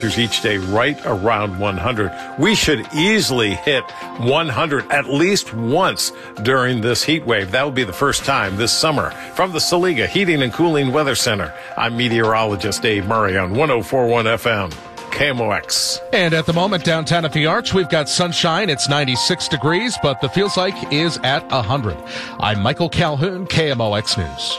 each day right around 100. We should easily hit 100 at least once during this heat wave. That will be the first time this summer. From the Saliga Heating and Cooling Weather Center, I'm meteorologist Dave Murray on 104.1 FM. KMOX. And at the moment, downtown at the Arch, we've got sunshine. It's 96 degrees, but the feels like is at 100. I'm Michael Calhoun, KMOX News.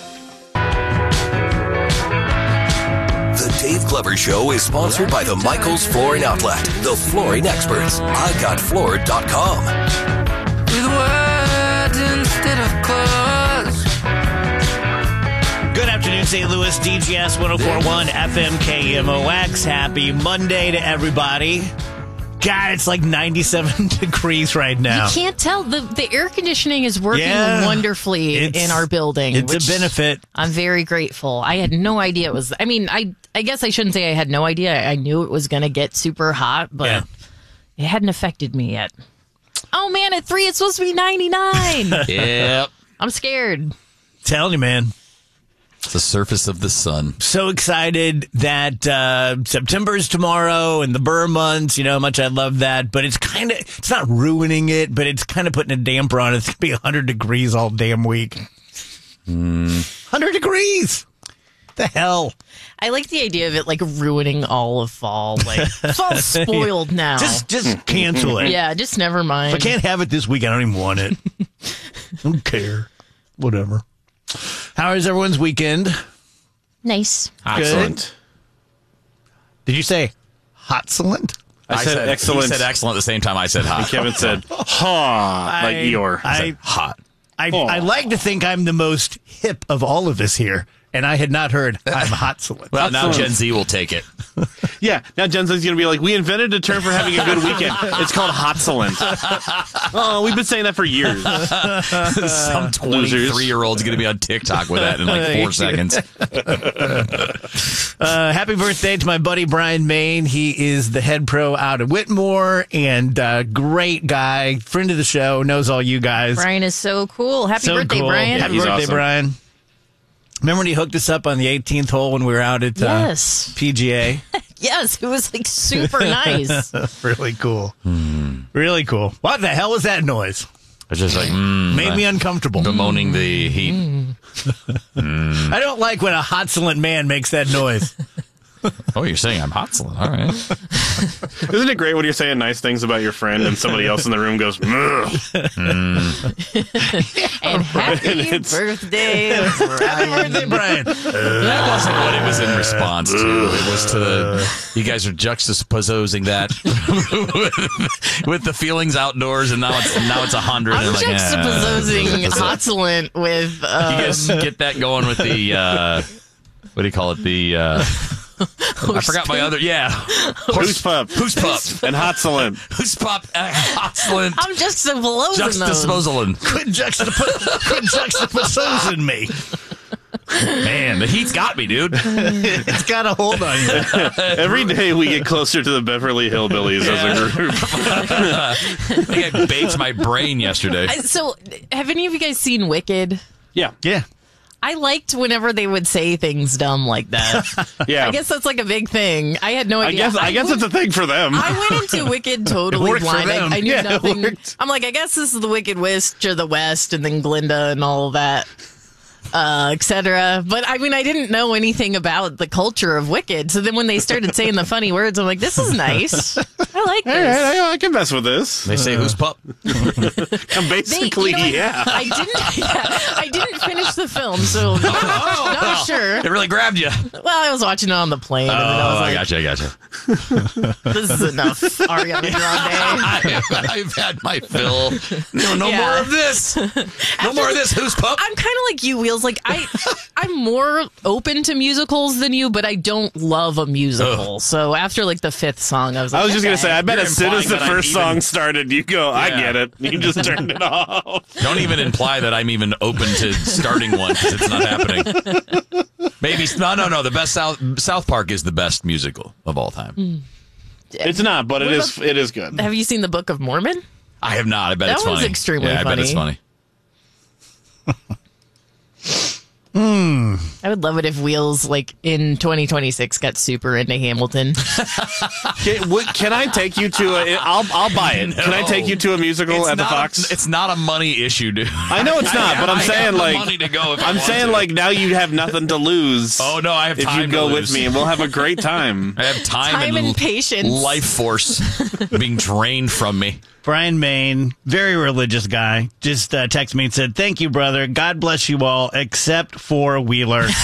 The Dave Glover Show is sponsored by the Michaels Flooring Outlet, the flooring experts. IGotFloored.com. With words instead of clothes. Good afternoon, St. Louis, DGS 104.1 FM KMOX. Happy Monday to everybody. God, it's like 97 degrees right now. You can't tell. The air conditioning is working wonderfully in our building. It's a benefit. I'm very grateful. I had no idea it was. I mean, I guess I shouldn't say I had no idea. I knew it was going to get super hot, but it hadn't affected me yet. Oh, man, at 3, it's supposed to be 99. Yep. I'm scared. Telling you, man. It's the surface of the sun. So excited that September is tomorrow and the Burr months, you know how much I love that. But it's not ruining it, but it's kind of putting a damper on it. It's going to be 100 degrees all damn week. 100 degrees. What the hell? I like the idea of it like ruining all of fall. Like, fall's spoiled now. Just cancel it. Yeah, just never mind. If I can't have it this week, I don't even want it. Don't care. Whatever. How is everyone's weekend? Nice. Excellent. Did you say hot-cellent? I said excellent. He said excellent at the same time I said hot. And Kevin said, ha, like Eeyore. I said hot. I like to think I'm the most hip of all of us here, and I had not heard I'm hot-cellent. Well, now Gen Z will take it. Yeah, now Gen Z is going to be like, we invented a term for having a good weekend. It's called hot-cellent. Oh, we've been saying that for years. Some 23-year-old's going to be on TikTok with that in like 4 seconds. Happy birthday to my buddy Brian Main. He is the head pro out of Whitmore and great guy, friend of the show, knows all you guys. Brian is so cool. Happy birthday, cool. Brian. Happy birthday, awesome. Brian. Remember when he hooked us up on the 18th hole when we were out at PGA? Yes, it was like super nice. Really cool. Really cool. What the hell was that noise? It's just like, made me uncomfortable. Bemoaning the heat. I don't like when a hot-cellent man makes that noise. Oh, you're saying I'm hot-cellent. All right. Isn't it great when you're saying nice things about your friend and somebody else in the room goes, And happy birthday, Happy birthday, Brian. That wasn't what it was in response to. It was to you guys are juxtaposing that with the feelings outdoors, and now it's 100. I'm and like, juxtaposing hot-cellent with... you guys get that going with the... what do you call it? The... I forgot my other... Who's pup? Who's pup? And hot-cellent. Who's pup? Hot-cellent. I'm juxtaposing those. Juxtaposing. Quit juxtaposing me. Man, the heat's got me, dude. It's got a hold on you. Every day we get closer to the Beverly Hillbillies as a group. I think I baked my brain yesterday. So, have any of you guys seen Wicked? Yeah. Yeah. I liked whenever they would say things dumb like that. Yeah. I guess that's like a big thing. I had no idea. I guess it's a thing for them. I went into Wicked totally worked for blind. them. I knew Yeah, it nothing. worked. I'm like, I guess this is the Wicked Witch or the West, and then Glinda and all of that, etc. But I mean, I didn't know anything about the culture of Wicked. So then when they started saying the funny words, I'm like, this is nice. I like All this. right, I can mess with this. They say, who's pup? Basically, yeah. I didn't finish the film, so not sure. It really grabbed you. Well, I was watching it on the plane, and then I was like, I gotcha. this is enough Ariana Grande. I've had my fill. No Yeah. more of this. No more of this. Who's pup? I'm kind of like you, Wheels. Like I'm more open to musicals than you, but I don't love a musical. So after like the 5th song, I was like, I was just going to say, I bet You're as soon as the implying that first I'm song started, you go, I Yeah. get it. You just turned it off. Don't even imply that I'm even open to starting one because it's not happening. Maybe no. The best South Park is the best musical of all time. It's not, but it is good. Have you seen the Book of Mormon? I have not. I bet That it's funny. one's extremely I bet it's funny. I would love it if Wheels, like, in 2026 got super into Hamilton. Can I take you to I'll buy it. Can I take you to a musical at the Fox? It's not a money issue, dude. I know it's not, but I'm saying, like, money to go if I I'm want saying, to. like, now you have nothing to lose. Oh, no, I have time if you go to with lose. me, and we'll have a great time. I have Time and patience. life force being drained from me. Brian Main, very religious guy, just texted me and said, "Thank you, brother. God bless you all, except for Wheeler. May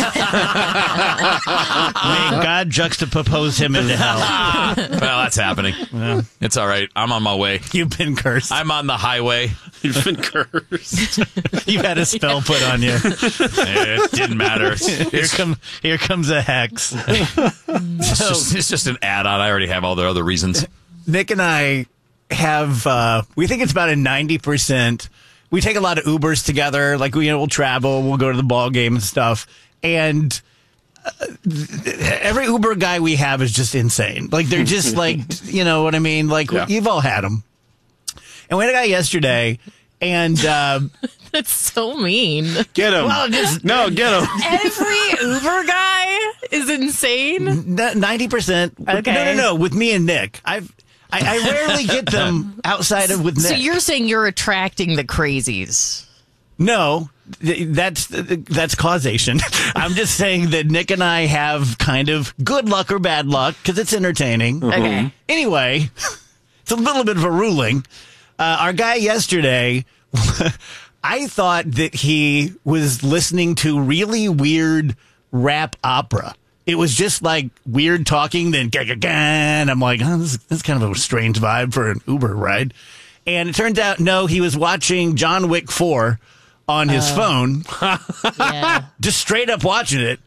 God juxtapose him into hell." Well, that's happening. It's all right. I'm on my way. You've been cursed. I'm on the highway. You've been cursed. You had a spell put on you. It didn't matter. Here comes a hex. It's just an add-on. I already have all the other reasons. Nick and I have, we think it's about a 90%. We take a lot of Ubers together. Like, we'll travel, we'll go to the ball game and stuff. And every Uber guy we have is just insane. Like, they're just like, you know what I mean? Like, You've all had them. And we had a guy yesterday, and That's so mean. Get him. well, Get him. Every Uber guy is insane. 90%. Okay. No. With me and Nick, I rarely get them outside of with Nick. So you're saying you're attracting the crazies. No, that's causation. I'm just saying that Nick and I have kind of good luck or bad luck because it's entertaining. Okay. Anyway, it's a little bit of a ruling. Our guy yesterday, I thought that he was listening to really weird rap opera. It was just like weird talking, then and I'm like, oh, this is kind of a strange vibe for an Uber ride. And it turns out, no, he was watching John Wick 4 on his phone, Yeah. just straight up watching it.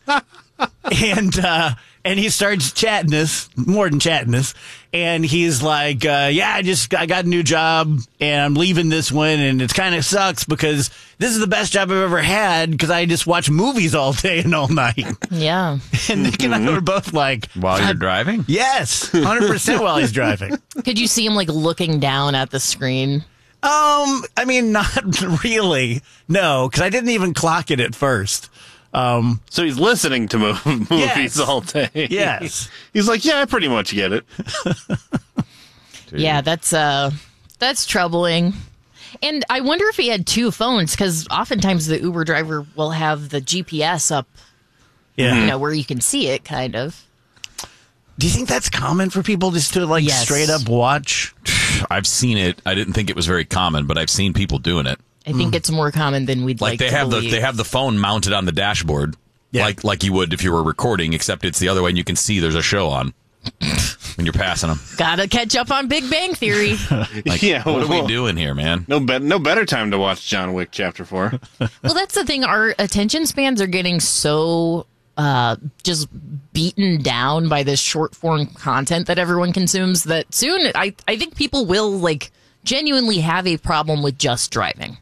And he starts chatting us, more than chatting us. And he's like, I got a new job and I'm leaving this one. And it kind of sucks because this is the best job I've ever had because I just watch movies all day and all night. Yeah. And Nick and I were both like, While you're driving? yes, 100% while he's driving. Could you see him like looking down at the screen? I mean, not really. No, because I didn't even clock it at first. So he's listening to movies Yes. all day. Yes. He's like, yeah, I pretty much get it. Yeah, that's troubling. And I wonder if he had two phones because oftentimes the Uber driver will have the GPS up, Yeah. where you can see it, kind of. Do you think that's common for people just to like Yes. straight up watch? I've seen it. I didn't think it was very common, but I've seen people doing it. I think it's more common than we'd like Like to believe. they have the phone mounted on the dashboard, Yeah. like you would if you were recording, except it's the other way, and you can see there's a show on when you're passing them. Gotta catch up on Big Bang Theory. Like, Yeah, what are we well- doing here, man? No better time to watch John Wick Chapter 4. Well, that's the thing. Our attention spans are getting so just beaten down by this short form content that everyone consumes that soon I think people will like genuinely have a problem with just driving.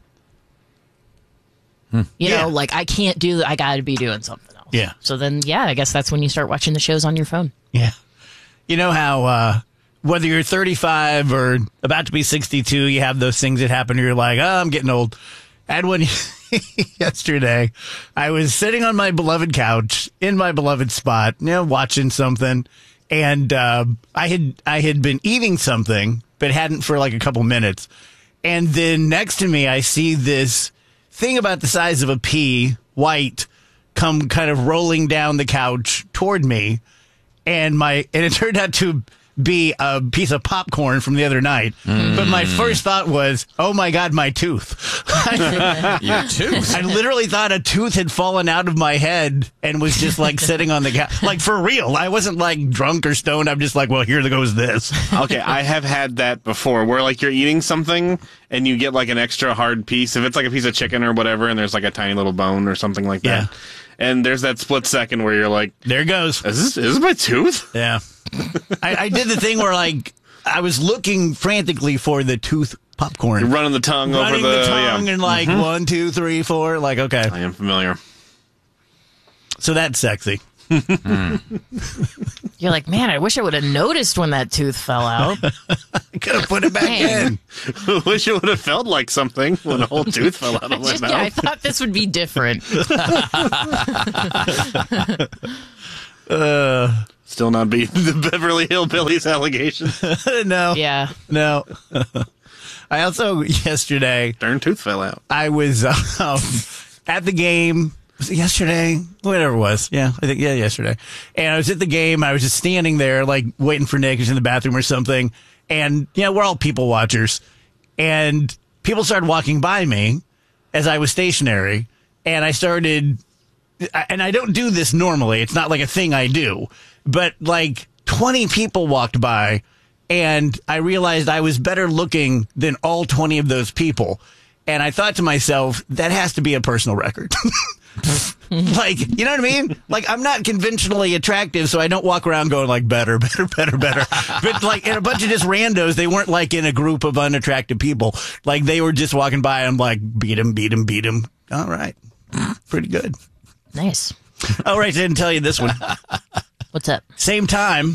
You Yeah. know, like I can't do I gotta be doing something else. Yeah. So then, I guess that's when you start watching the shows on your phone. Yeah. You know how whether you're 35 or about to be 62, you have those things that happen where you're like, oh, I'm getting old. I had one yesterday. I was sitting on my beloved couch in my beloved spot, watching something. And I had been eating something, but hadn't for like a couple minutes. And then next to me, I see this thing about the size of a pea, white, come kind of rolling down the couch toward me. And it turned out to be a piece of popcorn from the other night. But my first thought was, oh my God, my tooth. Your tooth. I literally thought a tooth had fallen out of my head and was just like sitting on the couch. Like for real. I wasn't like drunk or stoned. I'm just like, well, here goes this. Okay, I have had that before where like you're eating something and you get like an extra hard piece. If it's like a piece of chicken or whatever and there's like a tiny little bone or something like that. Yeah. And there's that split second where you're like, There it goes. is this my tooth? Yeah. I did the thing where like I was looking frantically for the tooth popcorn. You're running the tongue Running over the tongue yeah. and like 1, 2, 3, 4. Like, okay. I am familiar. So that's sexy. You're like, man, I wish I would have noticed when that tooth fell out. Could have put it back in. Wish it would have felt like something when a whole tooth fell out of my mouth. I thought this would be different. Still not beating the Beverly Hillbillies allegations. No. Yeah. No. I also, yesterday, Darn tooth fell out. I was at the game. Was it yesterday? Whatever it was. Yeah, I think, yesterday. And I was at the game. I was just standing there, like, waiting for Nick. He's in the bathroom or something. And, we're all people watchers. And people started walking by me as I was stationary. And I started, and I don't do this normally. It's not like a thing I do. But, like, 20 people walked by. And I realized I was better looking than all 20 of those people. And I thought to myself, that has to be a personal record. Like, you know what I mean? Like, I'm not conventionally attractive, so I don't walk around going like, better. But like, in a bunch of just randos, they weren't like in a group of unattractive people. Like, they were just walking by, and I'm like, beat him. All right. Pretty good. Nice. Oh, right. I didn't tell you this one. What's up? Same time.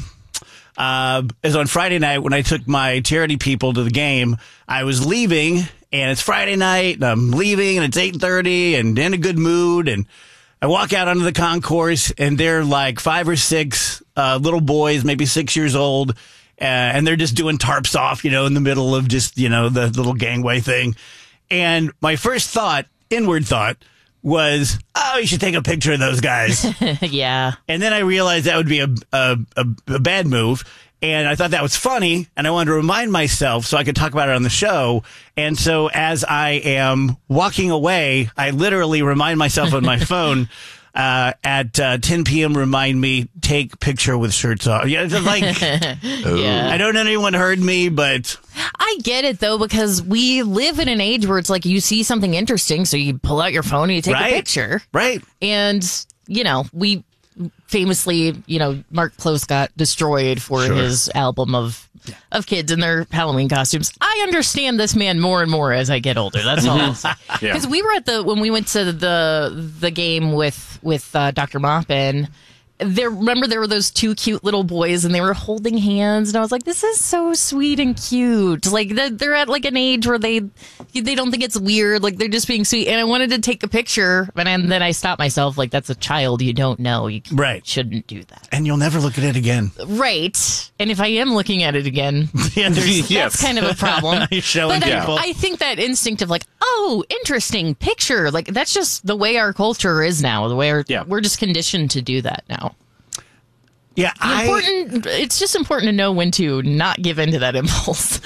As on Friday night when I took my charity people to the game, I was leaving, and it's Friday night, and I'm leaving, and it's 8:30, and in a good mood, and I walk out onto the concourse, and they're like 5 or 6 little boys, maybe 6 years old, and they're just doing tarps off, in the middle of just, the little gangway thing. And my first thought, inward thought, was, oh, you should take a picture of those guys. Yeah. And then I realized that would be a bad move. And I thought that was funny. And I wanted to remind myself so I could talk about it on the show. And so as I am walking away, I literally remind myself on my phone, at 10 p.m., remind me, take picture with shirts off. Yeah, like, Yeah. I don't know anyone heard me, but I get it, though, because we live in an age where it's like you see something interesting, so you pull out your phone and you take a picture. Right. And, we famously, Mark Close got destroyed for his album of kids in their Halloween costumes. I understand this man more and more as I get older. That's all I'll say. Because we were when we went to the game with Dr. Maupin. Remember there were those 2 cute little boys and they were holding hands, and I was like, this is so sweet and cute. Like they're at like an age where they don't think it's weird, like they're just being sweet. And I wanted to take a picture, and then I stopped myself, like, that's a child you don't know. You shouldn't do that. And you'll never look at it again. Right. And if I am looking at it again, that's kind of a problem. You're showing people. I think that instinct of like, oh, interesting picture, like that's just the way our culture is now. The way we're just conditioned to do that now. Yeah, it's just important to know when to not give in to that impulse.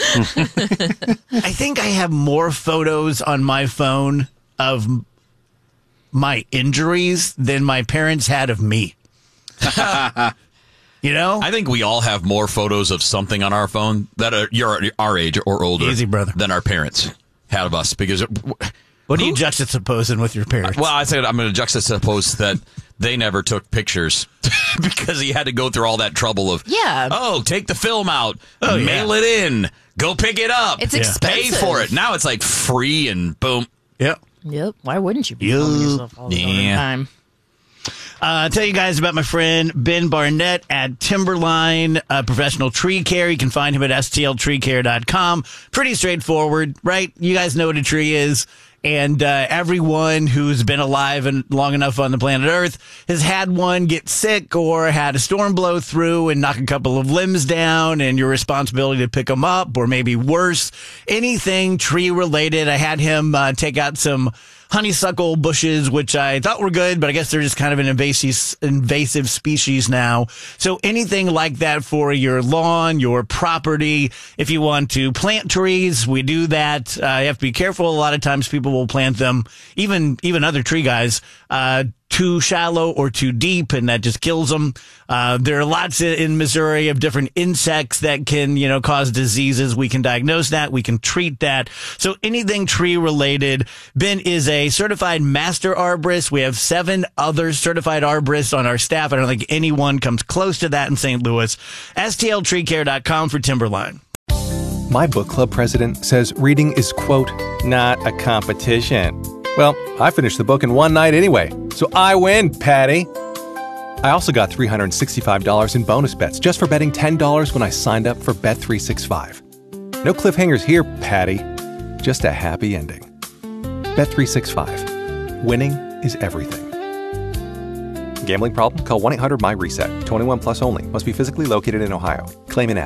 I think I have more photos on my phone of my injuries than my parents had of me. I think we all have more photos of something on our phone that you're our age or older. Easy, brother. Than our parents had of us. Because what are you juxtaposing with your parents? Well, I said I'm going to juxtapose that they never took pictures because he had to go through all that trouble of, take the film out, mail it in, go pick it up, it's expensive, pay for it. Now it's like free and boom. Yep. Why wouldn't you be filming yourself all the time? I'll tell you guys about my friend Ben Barnett at Timberline Professional Tree Care. You can find him at stltreecare.com. Pretty straightforward, right? You guys know what a tree is. And everyone who's been alive and long enough on the planet Earth has had one get sick or had a storm blow through and knock a couple of limbs down, and your responsibility to pick them up, or maybe worse, anything tree related. I had him take out some honeysuckle bushes, which I thought were good, but I guess they're just kind of an invasive species now. So anything like that for your lawn, your property. If you want to plant trees, we do that. You have to be careful. A lot of times people will plant them, even other tree guys, too shallow or too deep, and that just kills them. There are lots in Missouri of different insects that can, cause diseases. We can diagnose that. We can treat that. So anything tree related. Ben is a certified master arborist. We have 7 other certified arborists on our staff. I don't think anyone comes close to that in St. Louis. STLtreecare.com for Timberline. My book club president says reading is, quote, not a competition. Well, I finished the book in one night anyway, so I win, Patty. I also got $365 in bonus bets just for betting $10 when I signed up for Bet365. No cliffhangers here, Patty. Just a happy ending. Bet365. Winning is everything. Gambling problem? Call 1-800-MY-RESET. 21 plus only. Must be physically located in Ohio. Claim in app.